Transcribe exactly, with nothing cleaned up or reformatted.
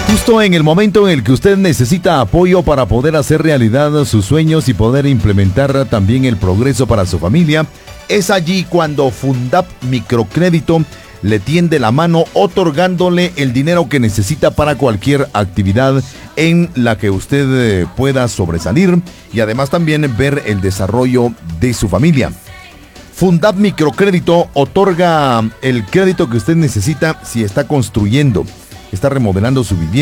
Justo en el momento en el que usted necesita apoyo para poder hacer realidad sus sueños y poder implementar también el progreso para su familia, es allí cuando Fundap Microcrédito le tiende la mano otorgándole el dinero que necesita para cualquier actividad en la que usted eh, pueda sobresalir y además también ver el desarrollo de su familia. Fundap Microcrédito otorga el crédito que usted necesita si está construyendo, está remodelando su vivienda.